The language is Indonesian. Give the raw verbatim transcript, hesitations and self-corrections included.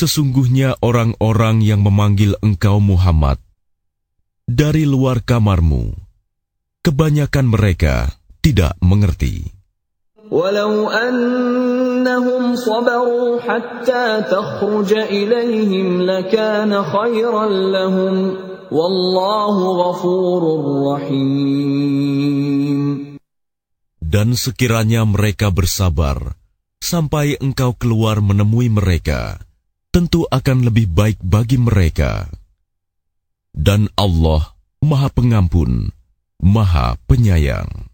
Sesungguhnya orang-orang yang memanggil engkau Muhammad dari luar kamarmu, kebanyakan mereka tidak mengerti. Walau annahum sabaru hatta takhruja ilaihim lakana khairan lahum wallahu ghafurur rahim. Dan sekiranya mereka bersabar sampai engkau keluar menemui mereka, tentu akan lebih baik bagi mereka. Dan Allah Maha Pengampun, Maha Penyayang.